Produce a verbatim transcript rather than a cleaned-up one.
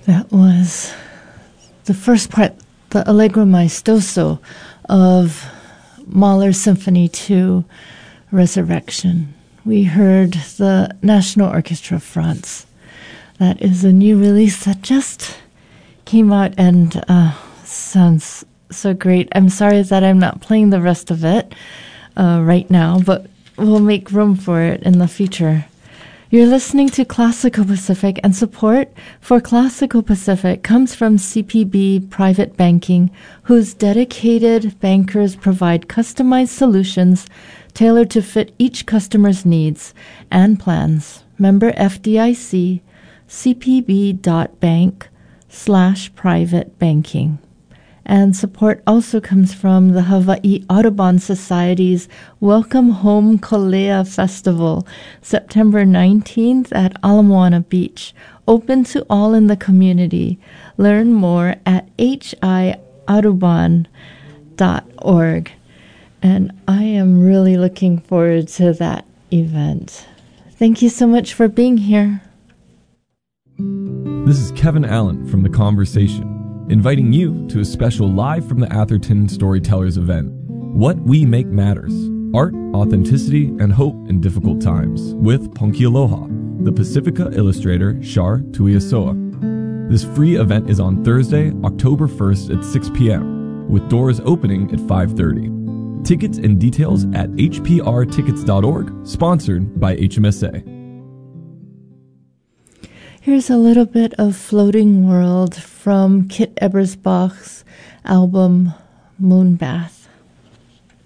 That was the first part, the Allegro Maestoso of Mahler's Symphony two, Resurrection. We heard the National Orchestra of France. That is a new release that just came out and uh, sounds so great. I'm sorry that I'm not playing the rest of it uh, right now, but we'll make room for it in the future. You're listening to Classical Pacific, and support for Classical Pacific comes from C P B Private Banking, whose dedicated bankers provide customized solutions tailored to fit each customer's needs and plans. Member F D I C, cpb.bank slash private banking. And support also comes from the Hawaii Audubon Society's Welcome Home Kolea Festival, September nineteenth at Ala Moana Beach, open to all in the community. Learn more at h i audubon dot org. And I am really looking forward to that event. Thank you so much for being here. This is Kevin Allen from The Conversation, inviting you to a special Live from the Atherton Storytellers event. What We Make Matters: Art, Authenticity, and Hope in Difficult Times, with Ponki Aloha, the Pacifica illustrator Shar Tuiasoa. This free event is on Thursday, October first at six p.m., with doors opening at five thirty. Tickets and details at h p r tickets dot org, sponsored by H M S A. Here's a little bit of Floating World from Kit Ebersbach's album Moonbath.